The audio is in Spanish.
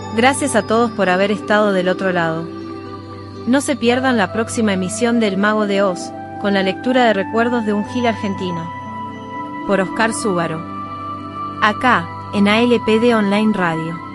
Gracias a todos por haber estado del otro lado. No se pierdan la próxima emisión del Mago de Oz, con la lectura de recuerdos de un Gil argentino. Por Oscar Súbaro. Acá, en ALPD Online Radio.